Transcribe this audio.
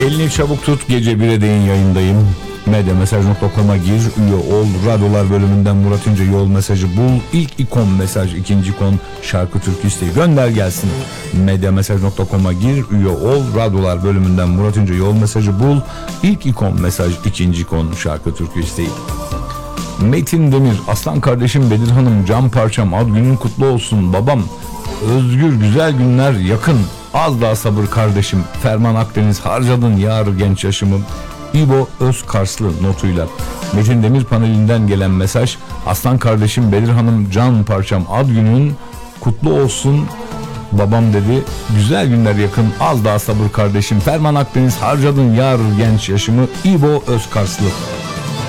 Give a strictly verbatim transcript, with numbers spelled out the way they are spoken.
Elini çabuk tut, gece bire değin yayındayım. medyamesaj nokta com'a gir, üye ol. Radyolar bölümünden Murat İnce yol mesajı bul. İlk ikon mesaj, ikinci ikon şarkı türkü isteği gönder gelsin. medyamesaj nokta com'a gir, üye ol. Radyolar bölümünden Murat İnce yol mesajı bul. İlk ikon mesaj, ikinci ikon şarkı türkü isteği. Metin Demir, aslan kardeşim Bedir Hanım, can parçam, ad günün kutlu olsun babam. Özgür, güzel günler yakın, az daha sabır kardeşim. Ferman Akdeniz, harcadın yar genç yaşımı. İbo Özkarslı notuyla. Metin Demir panelinden gelen mesaj: aslan kardeşim Bedir Hanım, can parçam, ad günün kutlu olsun babam dedi. Güzel günler yakın, az daha sabır kardeşim. Ferman Akdeniz, harcadın yar genç yaşımı. İbo Özkarslı.